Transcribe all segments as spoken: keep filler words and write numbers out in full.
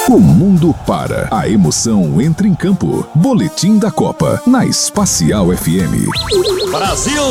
O mundo para, a emoção entra em campo. Boletim da Copa, na Espacial F M. Brasil!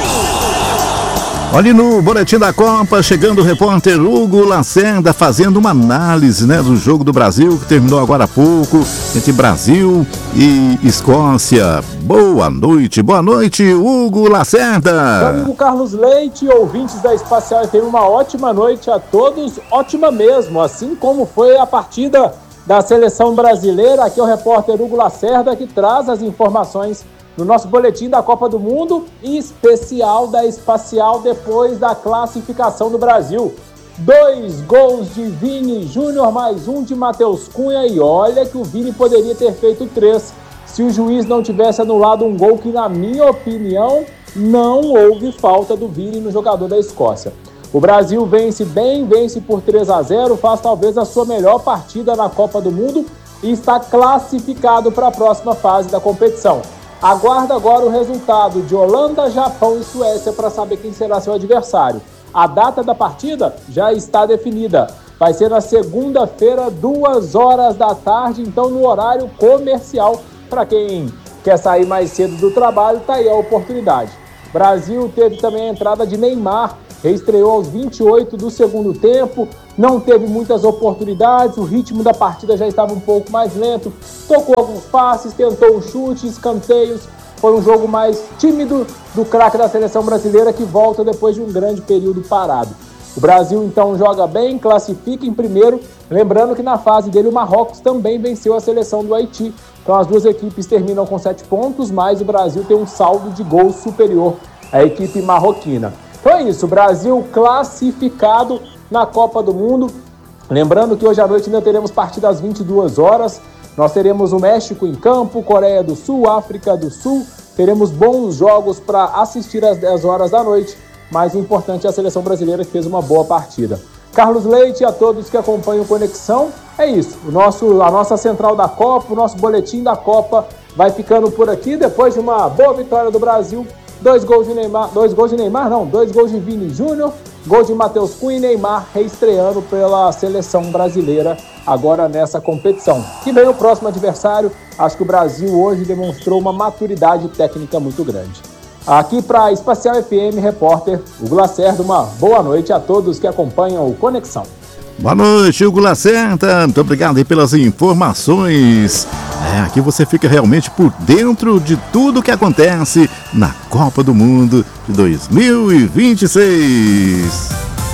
Olha no Boletim da Copa, chegando o repórter Hugo Lacerda fazendo uma análise, né, do jogo do Brasil, que terminou agora há pouco, entre Brasil e Escócia. Boa noite, boa noite, Hugo Lacerda. Amigo Carlos Leite, ouvintes da Espacial F M, uma ótima noite a todos, ótima mesmo, assim como foi a partida da seleção brasileira. Aqui é o repórter Hugo Lacerda que traz as informações no nosso boletim da Copa do Mundo, em especial da Espacial, depois da classificação do Brasil. Dois gols de Vini Júnior, mais um de Matheus Cunha, e olha que o Vini poderia ter feito três, se o juiz não tivesse anulado um gol que, na minha opinião, não houve falta do Vini no jogador da Escócia. O Brasil vence bem, vence por três a zero, faz talvez a sua melhor partida na Copa do Mundo e está classificado para a próxima fase da competição. Aguarda agora o resultado de Holanda, Japão e Suécia para saber quem será seu adversário. A data da partida já está definida. Vai ser na segunda-feira, duas horas da tarde, então no horário comercial. Para quem quer sair mais cedo do trabalho, tá aí a oportunidade. Brasil teve também a entrada de Neymar, reestreou aos vinte e oito do segundo tempo, não teve muitas oportunidades, o ritmo da partida já estava um pouco mais lento, tocou alguns passes, tentou um chute, escanteios, foi um jogo mais tímido do craque da seleção brasileira que volta depois de um grande período parado. O Brasil então joga bem, classifica em primeiro, lembrando que na fase dele o Marrocos também venceu a seleção do Haiti, então as duas equipes terminam com sete pontos, mas o Brasil tem um saldo de gols superior à equipe marroquina. Então é isso, o Brasil classificado na Copa do Mundo. Lembrando que hoje à noite ainda teremos partida às vinte e duas horas. Nós teremos o México em campo, Coreia do Sul, África do Sul. Teremos bons jogos para assistir às dez horas da noite. Mas o importante é a seleção brasileira que fez uma boa partida. Carlos Leite e a todos que acompanham o Conexão. É isso, o nosso, a nossa central da Copa, o nosso boletim da Copa vai ficando por aqui. Depois de uma boa vitória do Brasil, Dois gols de Neymar, dois gols de Neymar não, dois gols de Vini Júnior, gol de Matheus Cunha e Neymar reestreando pela seleção brasileira agora nessa competição. Que vem o próximo adversário, acho que o Brasil hoje demonstrou uma maturidade técnica muito grande. Aqui para a Espacial F M, repórter Hugo Lacerda, uma boa noite a todos que acompanham o Conexão. Boa noite, Hugo Lacerda, muito obrigado aí pelas informações. É, aqui você fica realmente por dentro de tudo que acontece na Copa do Mundo de dois mil e vinte e seis.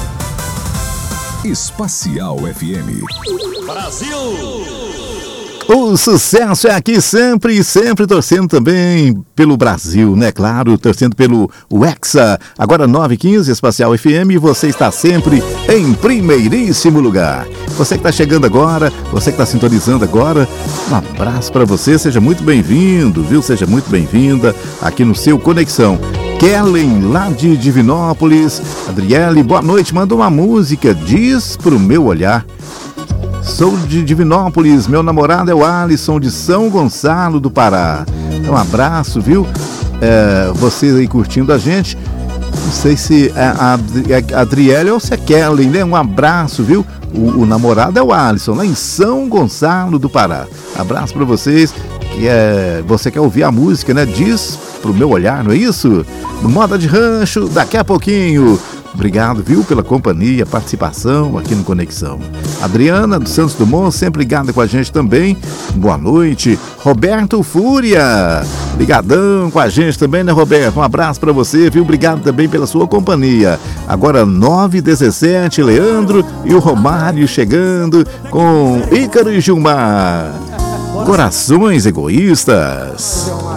Espacial F M. Brasil! O sucesso é aqui sempre e sempre torcendo também pelo Brasil, né? Claro, torcendo pelo Hexa. Agora nove e quinze, Espacial F M, e você está sempre em primeiríssimo lugar. Você que está chegando agora, você que está sintonizando agora, um abraço para você, seja muito bem-vindo, viu? Seja muito bem-vinda aqui no seu Conexão. Kellen, lá de Divinópolis. Adriele, boa noite, manda uma música, diz pro meu olhar. Sou de Divinópolis, meu namorado é o Alisson de São Gonçalo do Pará. Um abraço, viu? É, vocês aí curtindo a gente. Não sei se é a Adriele ou se é Kellen, né? Um abraço, viu? O, o namorado é o Alisson, lá em São Gonçalo do Pará. Abraço pra vocês. Que é, você quer ouvir a música, né? Diz pro meu olhar, não é isso? No Moda de Rancho, daqui a pouquinho. Obrigado, viu, pela companhia, participação aqui no Conexão. Adriana, do Santos Dumont, sempre ligada com a gente também. Boa noite. Roberto Fúria, ligadão com a gente também, né, Roberto? Um abraço para você, viu? Obrigado também pela sua companhia. Agora nove e dezessete, Leandro e o Romário chegando com Ícaro e Gilmar. Corações Egoístas.